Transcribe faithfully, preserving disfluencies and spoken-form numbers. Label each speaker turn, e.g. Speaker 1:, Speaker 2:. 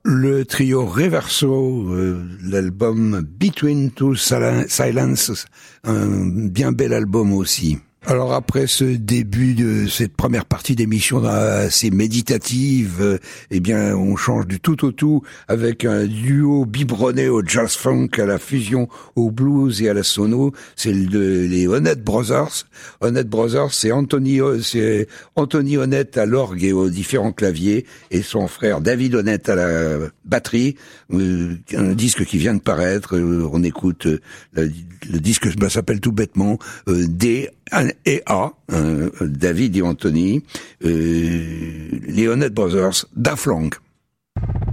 Speaker 1: Le trio Reverso, euh, l'album Between Two Silences, un bien bel album aussi. Alors après ce début de cette première partie d'émission assez méditative, euh, eh bien on change du tout au tout avec un duo biberonné au jazz funk, à la fusion au blues et à la sono. C'est le, les Honette Brothers. Honette Brothers, c'est Anthony, c'est Anthony Honette à l'orgue et aux différents claviers et son frère David Honette à la batterie. Euh, un disque qui vient de paraître. Euh, on écoute euh, le, le disque bah, s'appelle tout bêtement euh, D et A, euh, David et Anthony, euh, les Honette Brothers, Da Flank.